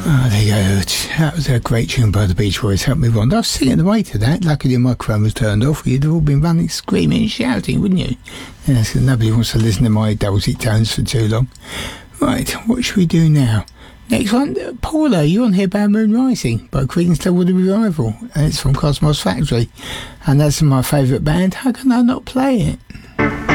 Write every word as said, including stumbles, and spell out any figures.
Oh, there you go. That was a great tune by the Beach Boys. Help me on. I was singing the way to that. Luckily, the microphone was turned off. You'd have all been running, screaming, and shouting, wouldn't you? Yeah, so nobody wants to listen to my dulcet tones for too long. Right, what should we do now? Next one, Paula, you want to hear about Moon Rising by Creedence Clearwater Revival, and it's from Cosmos Factory, and that's my favourite band. How can I not play it?